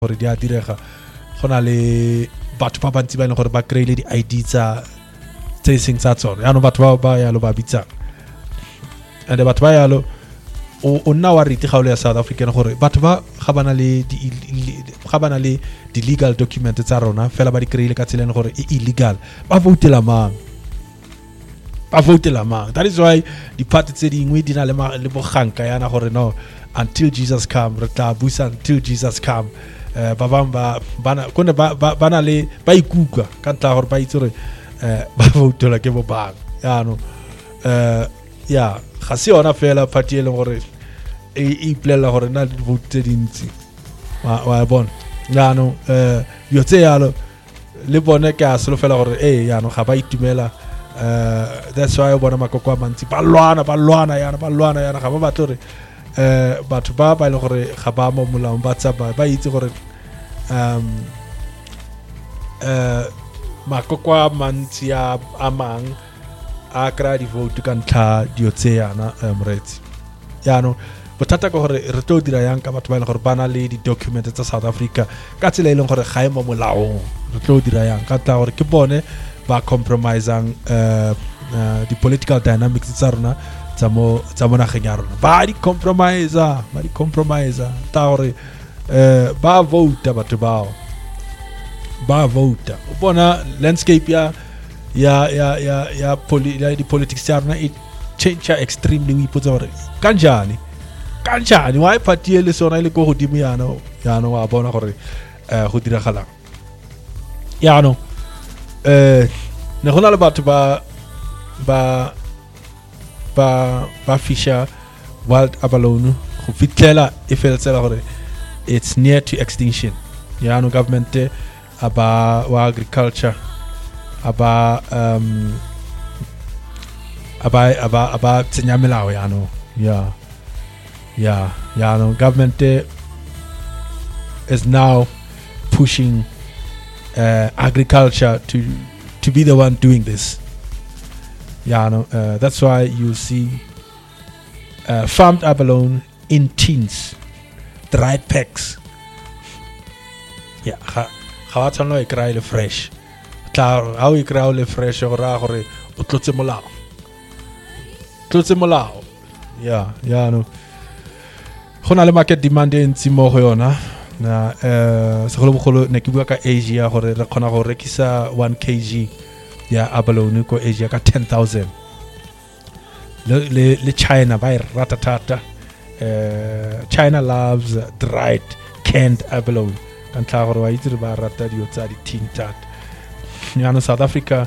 gore di a direga gona le batho ba bantsi ba ile gore ba kreile di ID tsa tse seng tsa tsone ya no batho ba yalo ba bitsa and batho ba yalo o nna wa riti gaolo ya South African gore batho ba ga bana le di legal document tsa rona fela ba di kreile ka tseleng gore e illegal ba voutela mang that is why di party tse dingwe di na le boganka yana gore no until Jesus come re tla busa until Jesus come ba bang ba na le ba ikuka ka ntla gore ba itse gore ba voutela ke bo bang ya no ya ga se yona fela party e leng gore e plela gore na di vote tse dintsi wa bona ya no yo tse yalo le bone ka selo fela gore ya no ga ba itumela that's why bona makoko a mantsi ba lwana yana ga ba batlo re batho ba ile gore ga ba mo molaong ba tsaba ba itse gore makoko a mantsi a mang a kra di vote ka ntlha dio tse yana moretsi no bothata ka gore re tlo dira yang ka batho ba ile gore bana le di document tsa South Africa ka tsela ile gore ga e mo molaong re tlo dira yang ka tla gore ke bone ba compromisang di political dynamics tsa rona tsa mo nageng ya rona ba di compromise ta gore ba vote batho bao ba vote bona landscape ya di politics ya rona it change extremely we put gore kanjani why party le sona ile go godimo yana wa bona gore go diragala ya no ne gona le batho ba fisha wild abalone go fitlela e feltsela gore it's near to extinction ya no government aba wa agriculture aba tsenya melao ya no ya no government is now pushing agriculture to be the one doing this. That's why you see farmed abalone in tins, dried packs. Ga wa tsana e kry le fresh. Tla how e kry le fresh go ra gore o tlotse molao. No. Gona le market demand e ntsi mo go yona. Na segolo ne ke bua ka Asia gore re khona go rekisa 1 kg ya abalone ko Asia ka 10,000 le China ba rata tata China loves dried canned abalone kan tla gore wa itse ba rata dio tsa di tin tat no South Africa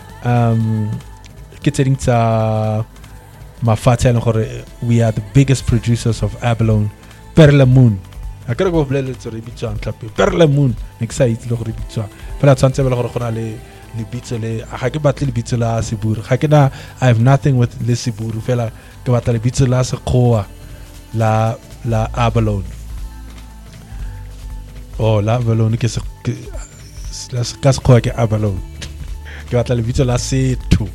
ke tseng tsa mafatsa gore we are the biggest producers of abalone per le moon a kere go blele tsore bitswang tlape per le moon excited le gore bitswang fela tsantse ba le gore gona le bitso le ga ke batle le bitso la Seburu ga ke na I have nothing with le Seburu fela ke batla le bitso la Sekgowa la abalone la abalone ke se la Sekgowa ke abalone ke batla le bitso la Sethu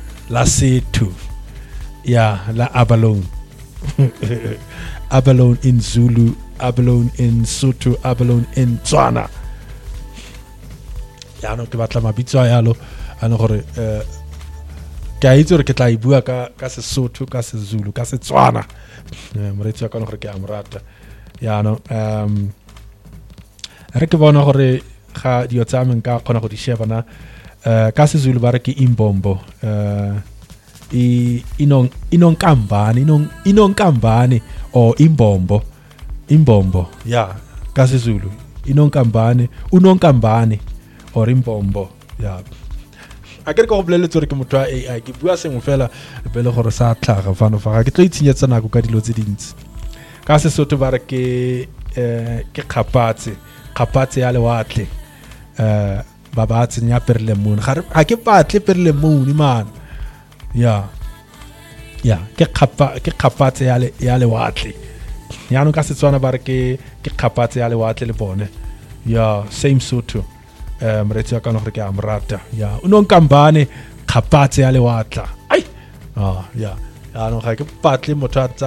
la abalone abalone in Zulu, abalone in Sotho, abalone in Tswana. Ya no ke batla mabitso a yalo ano gore ke a itse gore ke tla e bua ka Sesotho ka Sezulu ka Setswana moretsi ka no gore ke a morata ya no re ke bona gore ga dio tsa men ka khona go di shebana ka Sezulu ba re ke imbombo inonkambane o imbombo ya ka Sezulu unonkambane or imbombo ya a ke go bolele tsore ke motho a AI ke bua sengwe fela pele gore sa tlhaga fano fa ga ke tlo itshenyetsa nako ka dilo tse dintsi ka Sesotho ba re ke kgapatse ya lewatle ba ba tsenya per le moon ga ke patle per le moon man ya ke kgapatse ya lewatle ya no ka Setswana ba re ke kgapatse ya lewatle le bone ya same Sotho moretsi ka no gore ke a morata ya unonkambane kgapatse ya lewatla ai ya no ga ke patle motho a